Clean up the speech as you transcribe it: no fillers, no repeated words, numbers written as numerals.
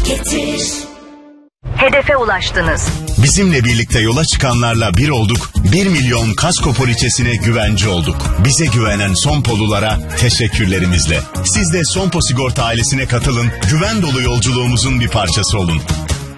Getir. Hedefe ulaştınız. Bizimle birlikte yola çıkanlarla bir olduk. 1 milyon kasko poliçesine güvence olduk. Bize güvenen Sonpolulara teşekkürlerimizle. Siz de Sonpo Sigorta ailesine katılın. Güven dolu yolculuğumuzun bir parçası olun.